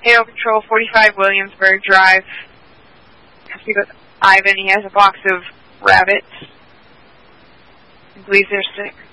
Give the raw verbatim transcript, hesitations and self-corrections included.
Hail Control, forty-five Williamsburg Drive. I speak with Ivan. He has a box of rabbits. He believes they're sick.